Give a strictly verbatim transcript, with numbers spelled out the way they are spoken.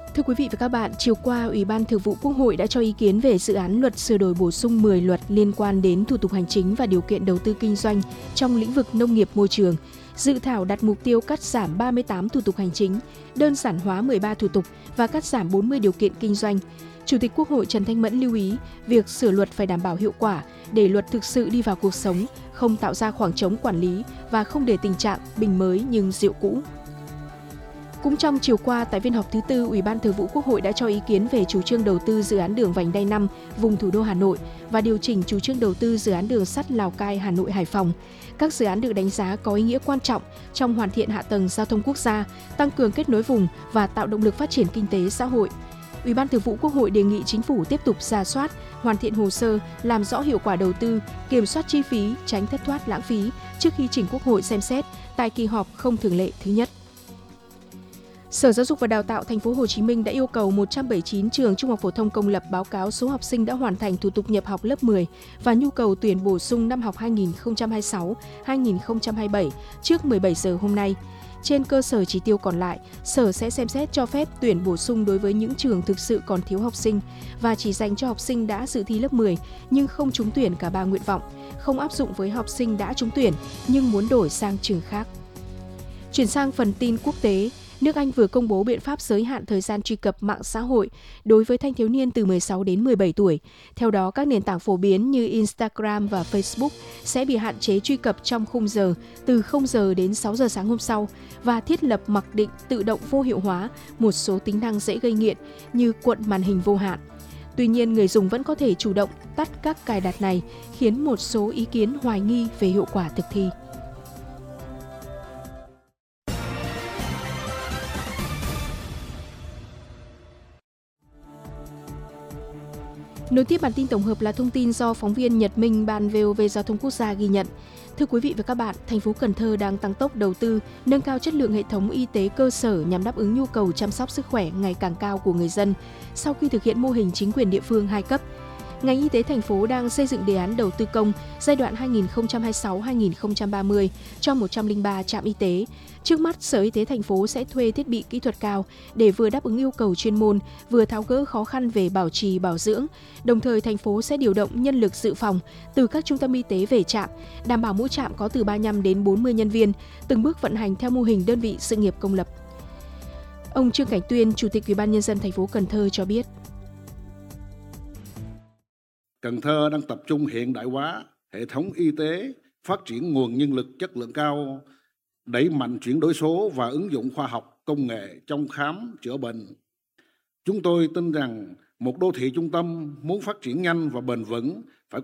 Thưa quý vị và các bạn, chiều qua, Ủy ban Thường vụ Quốc hội đã cho ý kiến về dự án luật sửa đổi bổ sung mười luật liên quan đến thủ tục hành chính và điều kiện đầu tư kinh doanh trong lĩnh vực nông nghiệp môi trường. Dự thảo đặt mục tiêu cắt giảm ba mươi tám thủ tục hành chính, đơn giản hóa mười ba thủ tục và cắt giảm bốn mươi điều kiện kinh doanh. Chủ tịch Quốc hội Trần Thanh Mẫn lưu ý, việc sửa luật phải đảm bảo hiệu quả để luật thực sự đi vào cuộc sống, không tạo ra khoảng trống quản lý và không để tình trạng bình mới nhưng rượu cũ. Cũng trong chiều qua, tại phiên họp thứ tư, Ủy ban Thường vụ Quốc hội đã cho ý kiến về chủ trương đầu tư dự án đường vành đai năm vùng thủ đô Hà Nội và điều chỉnh chủ trương đầu tư dự án đường sắt Lào Cai, Hà Nội, Hải Phòng. Các dự án được đánh giá có ý nghĩa quan trọng trong hoàn thiện hạ tầng giao thông quốc gia, tăng cường kết nối vùng và tạo động lực phát triển kinh tế xã hội. Ủy ban Thường vụ Quốc hội đề nghị Chính phủ tiếp tục rà soát, hoàn thiện hồ sơ, làm rõ hiệu quả đầu tư, kiểm soát chi phí, tránh thất thoát lãng phí trước khi trình Quốc hội xem xét tại kỳ họp không thường lệ thứ nhất. Sở Giáo dục và Đào tạo Thành phố Hồ Chí Minh đã yêu cầu một trăm bảy mươi chín trường trung học phổ thông công lập báo cáo số học sinh đã hoàn thành thủ tục nhập học lớp mười và nhu cầu tuyển bổ sung năm học hai nghìn không trăm hai mươi sáu hai nghìn không trăm hai mươi bảy trước mười bảy giờ hôm nay. Trên cơ sở chỉ tiêu còn lại, Sở sẽ xem xét cho phép tuyển bổ sung đối với những trường thực sự còn thiếu học sinh và chỉ dành cho học sinh đã dự thi lớp mười nhưng không trúng tuyển cả ba nguyện vọng, không áp dụng với học sinh đã trúng tuyển nhưng muốn đổi sang trường khác. Chuyển sang phần tin quốc tế, nước Anh vừa công bố biện pháp giới hạn thời gian truy cập mạng xã hội đối với thanh thiếu niên từ mười sáu đến mười bảy tuổi. Theo đó, các nền tảng phổ biến như Instagram và Facebook sẽ bị hạn chế truy cập trong khung giờ từ không giờ đến sáu giờ sáng hôm sau và thiết lập mặc định tự động vô hiệu hóa một số tính năng dễ gây nghiện như cuộn màn hình vô hạn. Tuy nhiên, người dùng vẫn có thể chủ động tắt các cài đặt này, khiến một số ý kiến hoài nghi về hiệu quả thực thi. Nối tiếp bản tin tổng hợp là thông tin do phóng viên Nhật Minh, Ban vê o vê Giao thông Quốc gia ghi nhận. Thưa quý vị và các bạn, thành phố Cần Thơ đang tăng tốc đầu tư, nâng cao chất lượng hệ thống y tế cơ sở nhằm đáp ứng nhu cầu chăm sóc sức khỏe ngày càng cao của người dân sau khi thực hiện mô hình chính quyền địa phương hai cấp. Ngành y tế thành phố đang xây dựng đề án đầu tư công giai đoạn hai nghìn không trăm hai mươi sáu đến hai nghìn không trăm ba mươi cho một trăm lẻ ba trạm y tế. Trước mắt, Sở Y tế thành phố sẽ thuê thiết bị kỹ thuật cao để vừa đáp ứng yêu cầu chuyên môn, vừa tháo gỡ khó khăn về bảo trì, bảo dưỡng. Đồng thời, thành phố sẽ điều động nhân lực dự phòng từ các trung tâm y tế về trạm, đảm bảo mỗi trạm có từ ba mươi lăm đến bốn mươi nhân viên, từng bước vận hành theo mô hình đơn vị sự nghiệp công lập. Ông Trương Cảnh Tuyên, Chủ tịch Ủy ban Nhân dân thành phố Cần Thơ cho biết. Cần Thơ đang tập trung hiện đại hóa hệ thống y tế, phát triển nguồn nhân lực chất lượng cao, đẩy mạnh chuyển đổi số và ứng dụng khoa học công nghệ trong khám chữa bệnh. Chúng tôi tin rằng một đô thị trung tâm muốn phát triển nhanh và bền vững phải